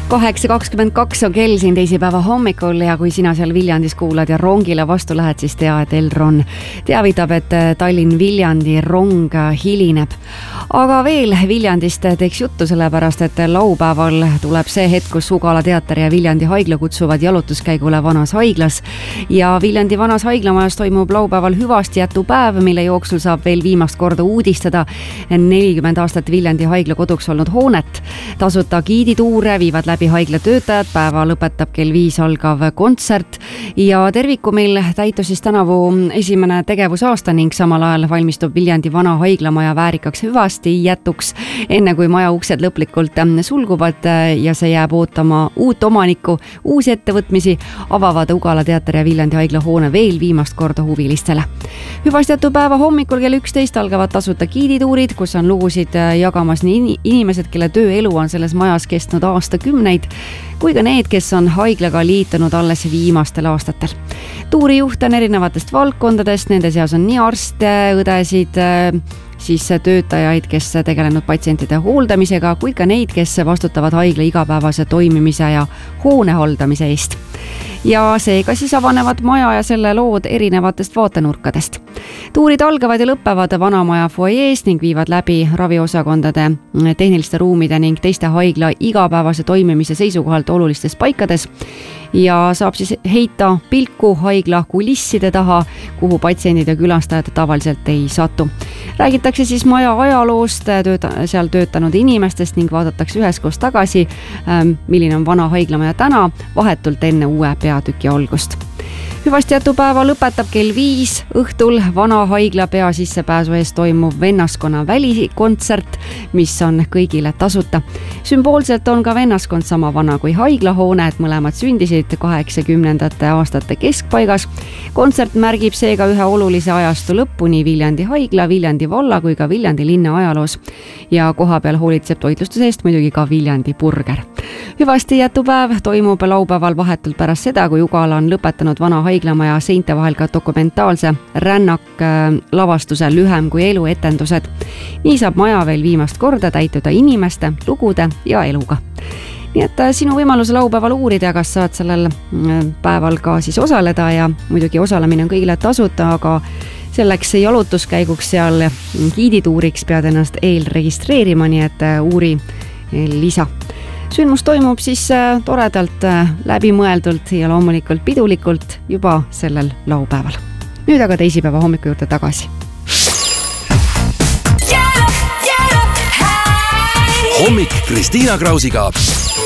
8:22 on kell siin teisipäeva hommikul ja kui sina seal Viljandis kuulad ja rongile vastu lähed, siis tea, et Elron teavitab, et Tallinn-Viljandi rong hilineb. Aga veel Viljandist teeks juttu, sellepärast et laupäeval tuleb see hetk, kus Ugala teater ja Viljandi haigla kutsuvad jalutuskäigule Vanas haiglas. Ja Viljandi Vanas haiglamajas toimub laupäeval hüvastijätupäev, mille jooksul saab veel viimast korda uudistada 40 aastat Viljandi haigla koduks olnud hoonet. Tasuta giidituure viivad läbi haigla töötajad, päeva lõpetab kell 5 algav kontsert ja terviku meil täitus siis tänavu esimene tegevusaasta ning samal ajal valmistub Viljandi vana haiglamaja väärikaks hüvastijätuks, enne kui maja uksed lõplikult sulguvad ja see jääb ootama uut omanikku, uusi ettevõtmisi, avavad Ugala teater ja Viljandi haigla hoone veel viimast korda huvilistele. Hüvastijätupäeva hommikul kell 11 algavad tasuta giidituurid, kus on lugusid jagamas nii inimesed, kelle tööelu on selles majas kestnud aastakümneid, kui ka need, kes on haiglaga liitunud alles viimastel aastatel. Tuurijuht on erinevatest valdkondadest, nende seas on nii arste, õdesid, siis töötajaid, kes tegelenud patsientide hooldamisega, kui ka neid, kes vastutavad haigla igapäevase toimimise ja hoone haldamise eest. Ja seega siis avanevad maja ja selle lood erinevatest vaatenurkadest. Tuurid algavad ja lõppevad vanamaja foajees ning viivad läbi raviosakondade, tehniliste ruumide ning teiste haigla igapäevase toimimise seisukohalt olulistes paikades ja saab siis heita pilku haigla kulisside taha, kuhu patsiendid ja külastajad tavaliselt ei satu. Räägitakse siis maja ajaloost, seal töötanud inimestest ning vaadatakse üheskoos tagasi, milline on vana haiglamaja täna, vahetult enne uue peatüki algust. Hüvastijätupäeva lõpetab kell 5 õhtul vana haigla peasissepääsu eest toimuv vennaskonna välikontsert, mis on kõigile tasuta. Sümboolselt on ka vennaskond sama vana kui haiglahoone, et mõlemad sündisid 80. aastate keskpaigas. Kontsert märgib seega ühe olulise ajastu lõppu nii Viljandi haigla, Viljandi valla kui ka Viljandi linna ajaloos. Ja koha peal hoolitseb toitlustuse eest muidugi ka Viljandi burger. Hüvastijätupäev toimub laupäeval vahetult pärast seda, kui Ugala on lõpetanud vana haiglamaja seinte vahel ka dokumentaalse rännak lavastuse Lühem kui elu etendused. Nii saab maja veel viimast korda täituda inimeste, lugude ja eluga. Nii et sinu võimalus laupäeval uurida, kas saad sellel päeval ka siis osaleda ja muidugi osalemine on kõigile tasuta, aga selleks jalutuskäiguks seal giidituuriks pead ennast eelregistreerima, nii et uuri lisa. Sündmus toimub siis toredalt, läbimõeldult ja loomulikult pidulikult juba sellel laupäeval. Nüüd aga teisipäeva hommiku juurde tagasi. Hommik Kristiina Krausiga.